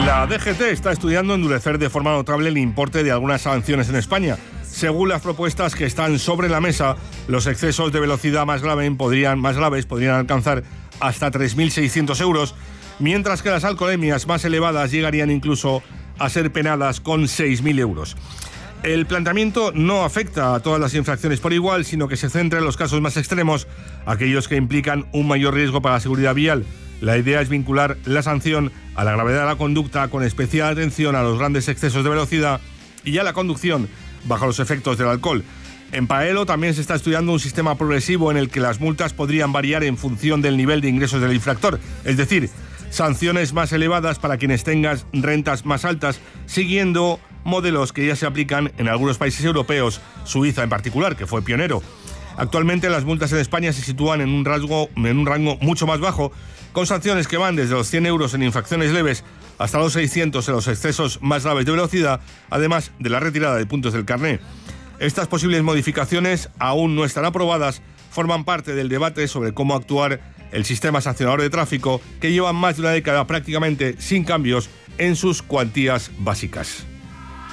La DGT está estudiando endurecer de forma notable el importe de algunas sanciones en España. Según las propuestas que están sobre la mesa, los excesos de velocidad más graves podrían alcanzar hasta 3.600 euros, mientras que las alcoholemias más elevadas llegarían incluso a ser penadas con 6.000 euros. El planteamiento no afecta a todas las infracciones por igual, sino que se centra en los casos más extremos, aquellos que implican un mayor riesgo para la seguridad vial. La idea es vincular la sanción a la gravedad de la conducta, con especial atención a los grandes excesos de velocidad y a la conducción bajo los efectos del alcohol. En paralelo, también se está estudiando un sistema progresivo en el que las multas podrían variar en función del nivel de ingresos del infractor, es decir, sanciones más elevadas para quienes tengan rentas más altas, siguiendo modelos que ya se aplican en algunos países europeos, Suiza en particular, que fue pionero. Actualmente las multas en España se sitúan en un rango mucho más bajo, con sanciones que van desde los 100 euros en infracciones leves hasta los 600 en los excesos más graves de velocidad, además de la retirada de puntos del carné. Estas posibles modificaciones aún no están aprobadas, forman parte del debate sobre cómo actuar el sistema sancionador de tráfico, que lleva más de una década prácticamente sin cambios en sus cuantías básicas.